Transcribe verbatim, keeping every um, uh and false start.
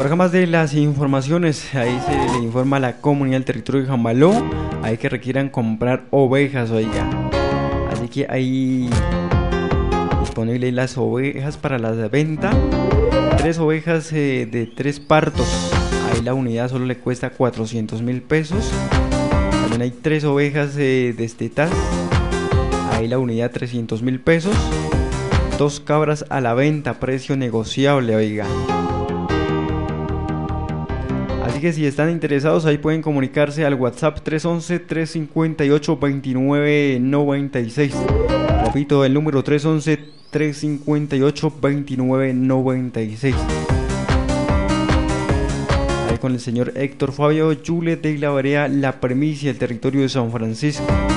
Por acá más de las informaciones, ahí se le informa a la comunidad del territorio de Jambaló, ahí que requieran comprar ovejas, oiga. Así que ahí disponibles las ovejas para la venta. Tres ovejas eh, de tres partos, ahí la unidad solo le cuesta cuatrocientos mil pesos. También hay tres ovejas eh, destetas, ahí la unidad trescientos mil pesos. Dos cabras a la venta, precio negociable, oiga. Así que si están interesados, ahí pueden comunicarse al WhatsApp tres once, tres cincuenta y ocho, veintinueve noventa y seis. Repito, el número tres once, tres cincuenta y ocho, veintinueve noventa y seis. Ahí con el señor Héctor Fabio Yule de la Barea La Primicia, el territorio de San Francisco.